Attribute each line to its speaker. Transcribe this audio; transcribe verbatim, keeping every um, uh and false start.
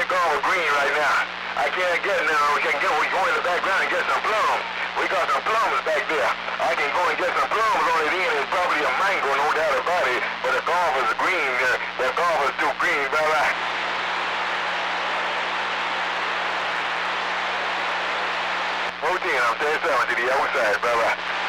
Speaker 1: golf is green right now. I can't get it now. We can get, we go in the background and get some plums. We got some plums back there. I can go and get some plums on it in. It's probably a mango, no doubt about it. But the golf is green. Uh, the golf is too green, brother. fourteen, I'm ten seven to the outside, brother.